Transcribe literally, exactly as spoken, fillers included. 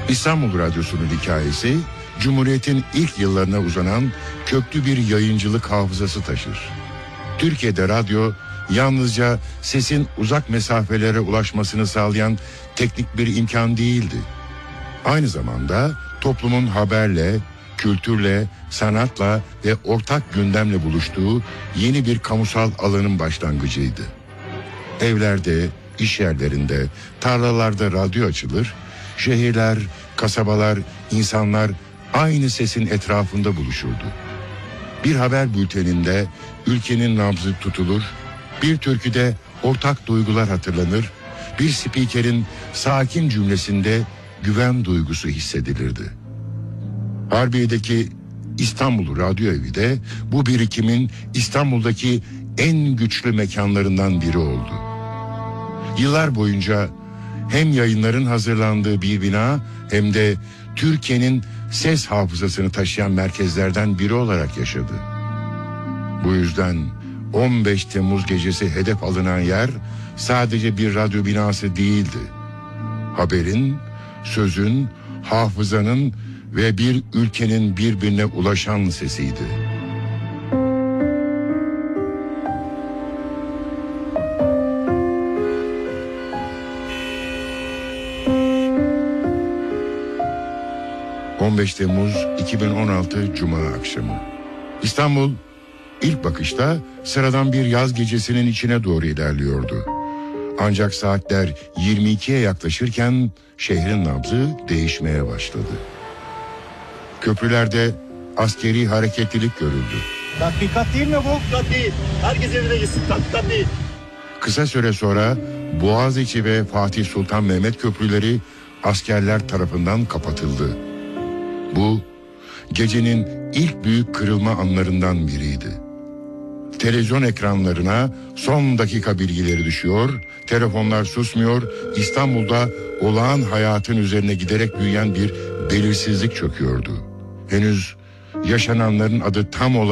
İstanbul Radyosu'nun hikayesi, Cumhuriyet'in ilk yıllarına uzanan köklü bir yayıncılık hafızası taşır. Türkiye'de radyo, yalnızca sesin uzak mesafelere ulaşmasını sağlayan teknik bir imkan değildi. Aynı zamanda toplumun haberle, kültürle, sanatla ve ortak gündemle buluştuğu yeni bir kamusal alanın başlangıcıydı. Evlerde, iş yerlerinde, tarlalarda radyo açılır, şehirler, kasabalar, insanlar aynı sesin etrafında buluşurdu. Bir haber bülteninde ülkenin nabzı tutulur, bir türküde ortak duygular hatırlanır, bir spikerin sakin cümlesinde güven duygusu hissedilirdi. Harbiye'deki İstanbul Radyo Evi de bu birikimin İstanbul'daki en güçlü mekanlarından biri oldu. Yıllar boyunca hem yayınların hazırlandığı bir bina hem de Türkiye'nin ses hafızasını taşıyan merkezlerden biri olarak yaşadı. Bu yüzden on beş Temmuz gecesi hedef alınan yer sadece bir radyo binası değildi. Haberin, sözün, hafızanın ve bir ülkenin birbirine ulaşan sesiydi. on beş Temmuz iki bin on altı Cuma akşamı. İstanbul ilk bakışta sıradan bir yaz gecesinin içine doğru ilerliyordu. Ancak saatler yirmi ikiye yaklaşırken şehrin nabzı değişmeye başladı. Köprülerde askeri hareketlilik görüldü. Tatbikat değil mi bu? Tatbikat değil. Herkes evine gitsin. Tatbikat değil. Kısa süre sonra Boğaziçi ve Fatih Sultan Mehmet köprüleri askerler tarafından kapatıldı. Bu gecenin ilk büyük kırılma anlarından biriydi. Televizyon ekranlarına son dakika bilgileri düşüyor, telefonlar susmuyor, İstanbul'da olağan hayatın üzerine giderek büyüyen bir belirsizlik çöküyordu. Henüz yaşananların adı tam olarak